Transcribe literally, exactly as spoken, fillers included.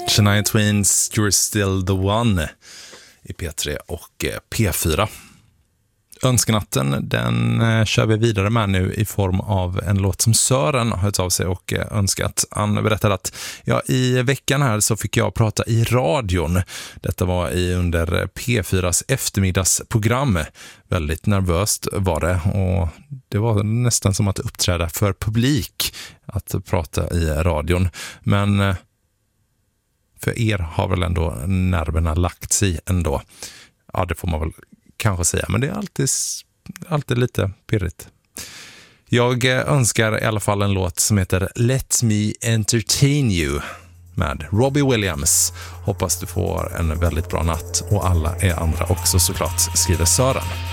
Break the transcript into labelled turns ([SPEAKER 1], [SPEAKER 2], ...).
[SPEAKER 1] Shania Twains, You're Still the One i P tre och P fyra. Önskenatten, den kör vi vidare med nu i form av en låt som Sören har hört av sig och önskat. Han berättade att ja, i veckan här så fick jag prata i radion. Detta var i under P fyras eftermiddagsprogram. Väldigt nervöst var det, och det var nästan som att uppträda för publik att prata i radion. Men för er har väl ändå nerverna lagt sig ändå. Ja, det får man väl kanske säga, men det är alltid, alltid lite pirrigt. Jag önskar i alla fall en låt som heter Let Me Entertain You med Robbie Williams. Hoppas du får en väldigt bra natt, och alla är andra också såklart, skriver Sören.